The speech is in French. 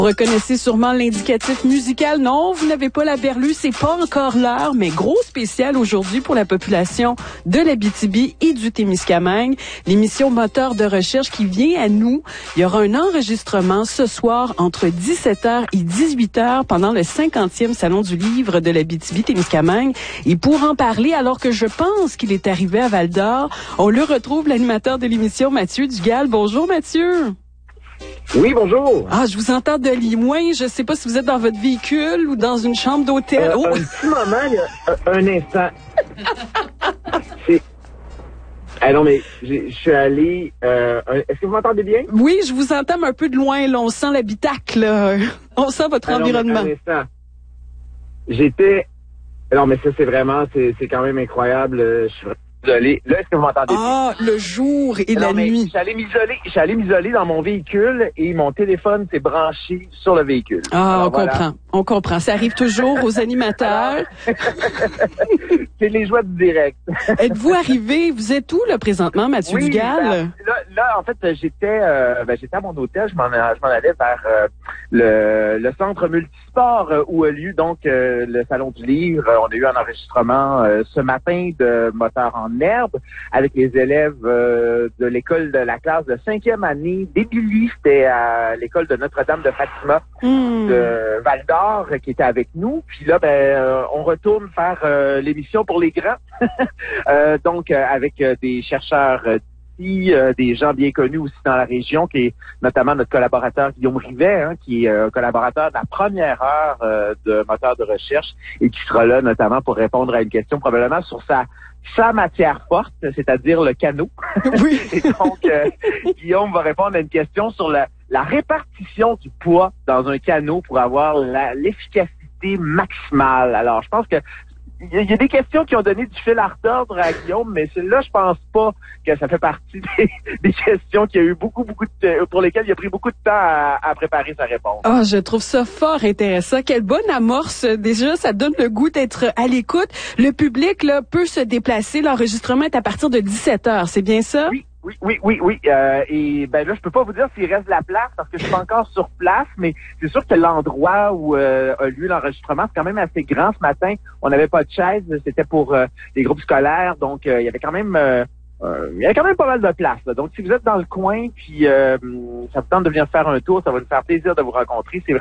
Vous reconnaissez sûrement l'indicatif musical. Non, vous n'avez pas la berlue, c'est pas encore l'heure, mais gros spécial aujourd'hui pour la population de l'Abitibi et du Témiscamingue. L'émission Moteur de recherche qui vient à nous. Il y aura un enregistrement ce soir entre 17h et 18h pendant le 50e Salon du Livre de l'Abitibi-Témiscamingue. Et pour en parler, alors que je pense qu'il est arrivé à Val-d'Or, on le retrouve, l'animateur de l'émission, Mathieu Dugal. Bonjour, Mathieu. Oui, bonjour. Ah, je vous entends de loin. Je sais pas si vous êtes dans votre véhicule ou dans une chambre d'hôtel. Un petit moment, il y a un instant. Non, mais je suis allé... Est-ce que vous m'entendez bien? Oui, je vous entends un peu de loin. Là. On sent l'habitacle. Là. On sent votre environnement. Non, mais un instant. Non, mais ça, c'est vraiment... C'est quand même incroyable. Je suis vraiment désolé. Là, est-ce que vous m'entendez bien? Ah, le jour et la nuit. Je suis allé m'isoler dans mon véhicule et mon téléphone s'est branché sur le véhicule. Ah, alors, comprend. On comprend. Ça arrive toujours aux animateurs. C'est les joies du direct. Êtes-vous arrivé? Vous êtes où, là, présentement, Mathieu Dugal? Là, en fait, j'étais à mon hôtel. Je m'en allais vers le centre multisport où a lieu donc le Salon du Livre. On a eu un enregistrement ce matin de Moteur en herbe avec les élèves de l'école de la classe de 5e année d'Émilie. C'était à l'école de Notre-Dame de Fatima de Val-d'Or qui était avec nous. Puis là, on retourne faire l'émission pour les grands. Donc, avec des chercheurs des gens bien connus aussi dans la région, qui est notamment notre collaborateur Guillaume Rivet, qui est collaborateur de la première heure de Moteur de recherche et qui sera là notamment pour répondre à une question probablement sur sa matière forte, c'est-à-dire le canot. Oui. Et donc, Guillaume va répondre à une question sur la répartition du poids dans un canot pour avoir l'efficacité maximale. Alors, je pense que il y a des questions qui ont donné du fil à retordre à Guillaume, mais celle-là, je pense pas que ça fait partie des questions qu'il y a eu beaucoup pour lesquelles il a pris beaucoup de temps à préparer sa réponse. Ah, je trouve ça fort intéressant. Quelle bonne amorce. Déjà, ça donne le goût d'être à l'écoute. Le public, là, peut se déplacer. L'enregistrement est à partir de 17h. C'est bien ça? Oui. Et là, je peux pas vous dire s'il reste de la place parce que je suis pas encore sur place, mais c'est sûr que l'endroit où a lieu l'enregistrement, c'est quand même assez grand ce matin. On n'avait pas de chaise, c'était pour les groupes scolaires, donc il y avait quand même pas mal de place. Là. Donc, si vous êtes dans le coin, puis ça vous tente de venir faire un tour, ça va nous faire plaisir de vous rencontrer. C'est